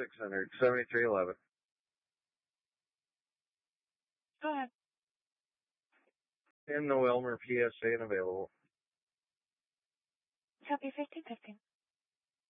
600, 7311. Go ahead. And no Elmer PSA available. Copy 1515.